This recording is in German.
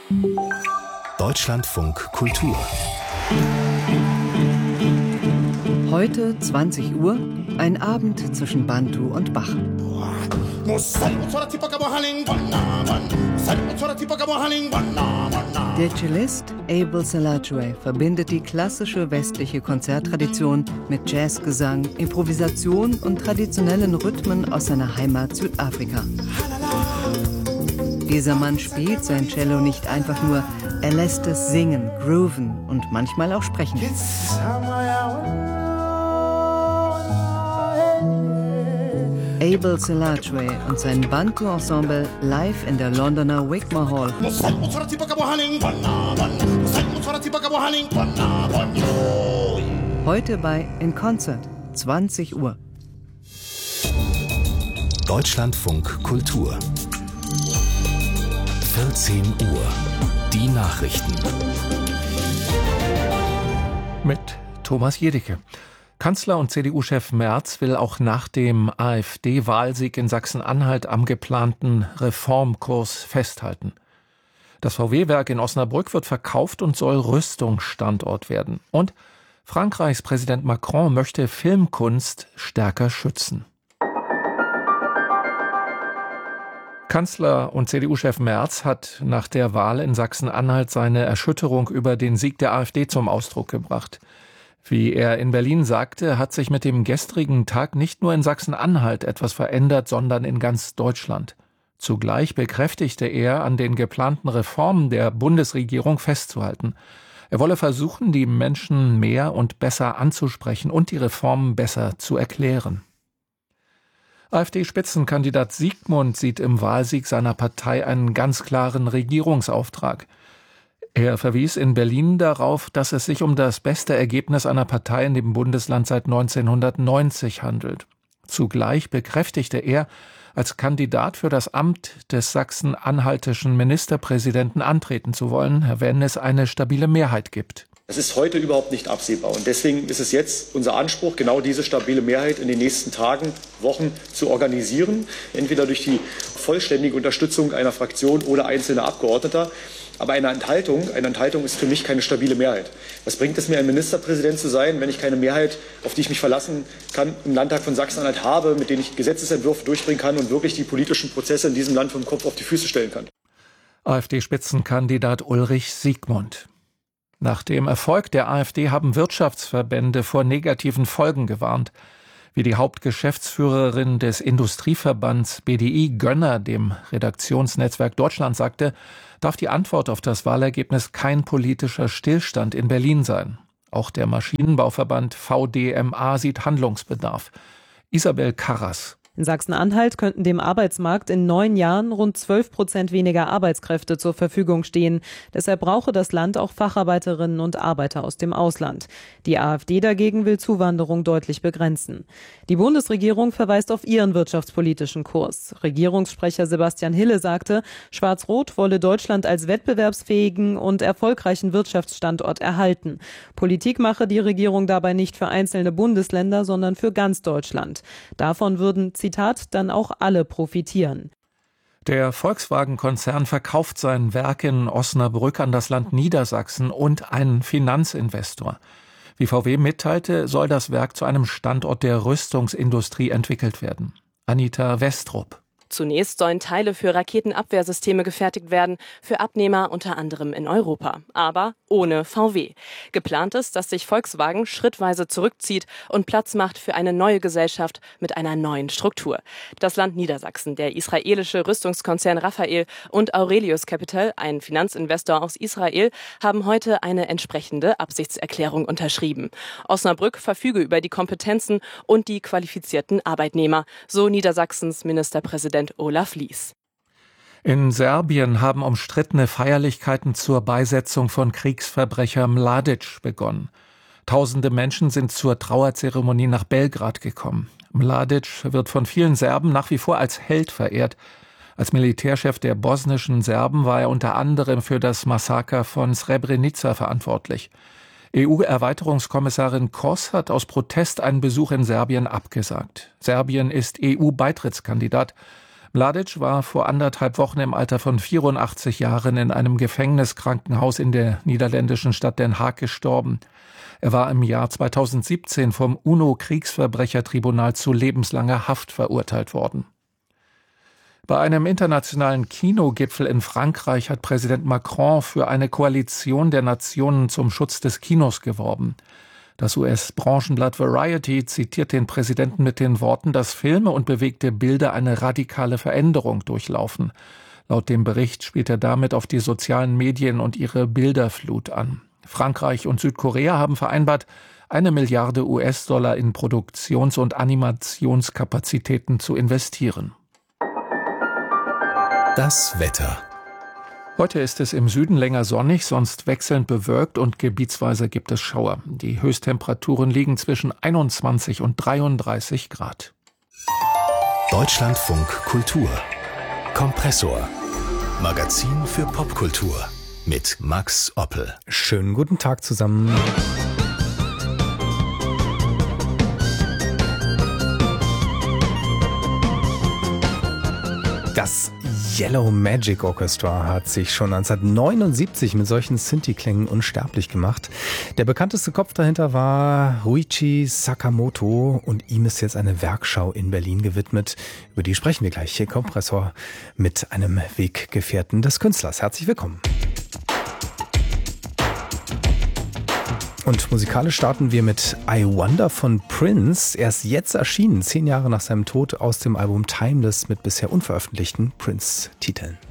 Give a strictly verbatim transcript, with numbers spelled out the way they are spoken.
Deutschlandfunk Kultur. Heute zwanzig Uhr, ein Abend zwischen Bantu und Bach. Der Cellist Abel Salajwe verbindet die klassische westliche Konzerttradition mit Jazzgesang, Improvisation und traditionellen Rhythmen aus seiner Heimat Südafrika. Dieser Mann spielt sein Cello nicht einfach nur, er lässt es singen, grooven und manchmal auch sprechen. Abel Salajwe und sein Bantu-Ensemble live in der Londoner Wigmore Hall. Heute bei In Concert, zwanzig Uhr. Deutschlandfunk Kultur. vierzehn Uhr. Die Nachrichten. Mit Thomas Jedicke. Kanzler und C D U-Chef Merz will auch nach dem AfD-Wahlsieg in Sachsen-Anhalt am geplanten Reformkurs festhalten. Das V W-Werk in Osnabrück wird verkauft und soll Rüstungsstandort werden. Und Frankreichs Präsident Macron möchte Filmkunst stärker schützen. Kanzler und C D U-Chef Merz hat nach der Wahl in Sachsen-Anhalt seine Erschütterung über den Sieg der AfD zum Ausdruck gebracht. Wie er in Berlin sagte, hat sich mit dem gestrigen Tag nicht nur in Sachsen-Anhalt etwas verändert, sondern in ganz Deutschland. Zugleich bekräftigte er, an den geplanten Reformen der Bundesregierung festzuhalten. Er wolle versuchen, die Menschen mehr und besser anzusprechen und die Reformen besser zu erklären. AfD-Spitzenkandidat Siegmund sieht im Wahlsieg seiner Partei einen ganz klaren Regierungsauftrag. Er verwies in Berlin darauf, dass es sich um das beste Ergebnis einer Partei in dem Bundesland seit neunzehnhundertneunzig handelt. Zugleich bekräftigte er, als Kandidat für das Amt des sachsen-anhaltischen Ministerpräsidenten antreten zu wollen, wenn es eine stabile Mehrheit gibt. Das ist heute überhaupt nicht absehbar. Und deswegen ist es jetzt unser Anspruch, genau diese stabile Mehrheit in den nächsten Tagen, Wochen zu organisieren. Entweder durch die vollständige Unterstützung einer Fraktion oder einzelner Abgeordneter. Aber eine Enthaltung, eine Enthaltung ist für mich keine stabile Mehrheit. Was bringt es mir, ein Ministerpräsident zu sein, wenn ich keine Mehrheit, auf die ich mich verlassen kann, im Landtag von Sachsen-Anhalt habe, mit denen ich Gesetzesentwürfe durchbringen kann und wirklich die politischen Prozesse in diesem Land vom Kopf auf die Füße stellen kann? AfD-Spitzenkandidat Ulrich Siegmund. Nach dem Erfolg der AfD haben Wirtschaftsverbände vor negativen Folgen gewarnt. Wie die Hauptgeschäftsführerin des Industrieverbands B D I Gönner dem Redaktionsnetzwerk Deutschland sagte, darf die Antwort auf das Wahlergebnis kein politischer Stillstand in Berlin sein. Auch der Maschinenbauverband V D M A sieht Handlungsbedarf. Isabel Karras. In Sachsen-Anhalt könnten dem Arbeitsmarkt in neun Jahren rund zwölf Prozent weniger Arbeitskräfte zur Verfügung stehen. Deshalb brauche das Land auch Facharbeiterinnen und Arbeiter aus dem Ausland. Die AfD dagegen will Zuwanderung deutlich begrenzen. Die Bundesregierung verweist auf ihren wirtschaftspolitischen Kurs. Regierungssprecher Sebastian Hille sagte, Schwarz-Rot wolle Deutschland als wettbewerbsfähigen und erfolgreichen Wirtschaftsstandort erhalten. Politik mache die Regierung dabei nicht für einzelne Bundesländer, sondern für ganz Deutschland. Davon würden Zitat, dann auch alle profitieren. Der Volkswagen-Konzern verkauft sein Werk in Osnabrück an das Land Niedersachsen und einen Finanzinvestor. Wie V W mitteilte, soll das Werk zu einem Standort der Rüstungsindustrie entwickelt werden. Anita Westrup. Zunächst sollen Teile für Raketenabwehrsysteme gefertigt werden, für Abnehmer unter anderem in Europa, aber ohne V W. Geplant ist, dass sich Volkswagen schrittweise zurückzieht und Platz macht für eine neue Gesellschaft mit einer neuen Struktur. Das Land Niedersachsen, der israelische Rüstungskonzern Rafael und Aurelius Capital, ein Finanzinvestor aus Israel, haben heute eine entsprechende Absichtserklärung unterschrieben. Osnabrück verfüge über die Kompetenzen und die qualifizierten Arbeitnehmer, so Niedersachsens Ministerpräsident Olaf Lies. In Serbien haben umstrittene Feierlichkeiten zur Beisetzung von Kriegsverbrecher Mladic begonnen. Tausende Menschen sind zur Trauerzeremonie nach Belgrad gekommen. Mladic wird von vielen Serben nach wie vor als Held verehrt. Als Militärchef der bosnischen Serben war er unter anderem für das Massaker von Srebrenica verantwortlich. E U-Erweiterungskommissarin Kross hat aus Protest einen Besuch in Serbien abgesagt. Serbien ist E U-Beitrittskandidat. Mladic war vor anderthalb Wochen im Alter von vierundachtzig Jahren in einem Gefängniskrankenhaus in der niederländischen Stadt Den Haag gestorben. Er war im Jahr zweitausendsiebzehn vom UNO-Kriegsverbrechertribunal zu lebenslanger Haft verurteilt worden. Bei einem internationalen Kinogipfel in Frankreich hat Präsident Macron für eine Koalition der Nationen zum Schutz des Kinos geworben. Das U S-Branchenblatt Variety zitiert den Präsidenten mit den Worten, dass Filme und bewegte Bilder eine radikale Veränderung durchlaufen. Laut dem Bericht spielt er damit auf die sozialen Medien und ihre Bilderflut an. Frankreich und Südkorea haben vereinbart, eine Milliarde U S-Dollar in Produktions- und Animationskapazitäten zu investieren. Das Wetter. Heute ist es im Süden länger sonnig, sonst wechselnd bewölkt und gebietsweise gibt es Schauer. Die Höchsttemperaturen liegen zwischen einundzwanzig und dreiunddreißig Grad. Deutschlandfunk Kultur. Kompressor. Magazin für Popkultur mit Max Oppel. Schönen guten Tag zusammen. Das Yellow Magic Orchestra hat sich schon neunzehnhundertneunundsiebzig mit solchen Synthi-Klängen unsterblich gemacht. Der bekannteste Kopf dahinter war Ruichi Sakamoto und ihm ist jetzt eine Werkschau in Berlin gewidmet. Über die sprechen wir gleich hier, Kompressor, mit einem Weggefährten des Künstlers. Herzlich willkommen. Und musikalisch starten wir mit I Wonder von Prince. Er ist jetzt erschienen, zehn Jahre nach seinem Tod, aus dem Album Timeless mit bisher unveröffentlichten Prince-Titeln.